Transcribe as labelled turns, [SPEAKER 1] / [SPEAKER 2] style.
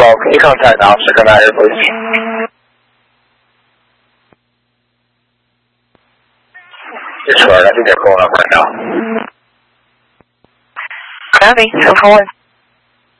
[SPEAKER 1] call. Can you contact the officer come out here, please? Yes, sir. I think they're pulling up right now.
[SPEAKER 2] Copy. 4-4.